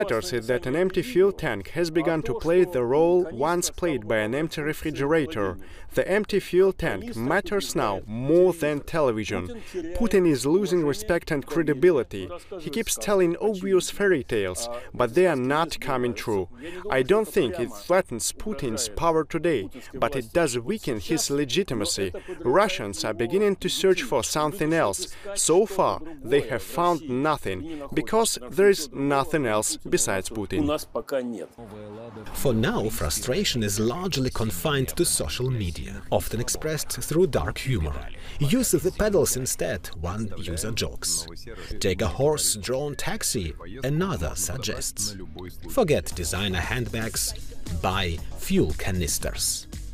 matters is that an empty fuel tank has begun to play the role once played by an empty refrigerator. The empty fuel tank matters now more than television. Putin is losing respect and credibility. He keeps telling obvious fairy tales, but they are not coming true. I don't think it threatens Putin's power today, but it does weaken his legitimacy. Russians are beginning to search for something else. So far, they have found nothing, because there is nothing else besides Putin. For now, frustration is largely confined to social media, often expressed through dark humor. Use the pedals instead, one user jokes. Take a horse-drawn taxi, another suggests. Forget designer handbags, buy fuel canisters.